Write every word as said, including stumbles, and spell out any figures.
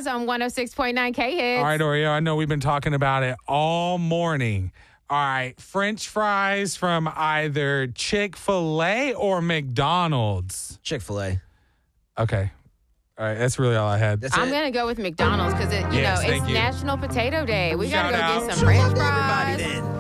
on one oh six point nine K-Hits. All right, Oreo, I know we've been talking about it all morning. All right, French fries from either Chick-fil-A or McDonald's. Chick-fil-A. Okay. All right, that's really all I had. That's I'm it? going to go with McDonald's because, you Yes, know, thank it's you. National Potato Day. We got Shout to go out. get some French Everybody fries. then.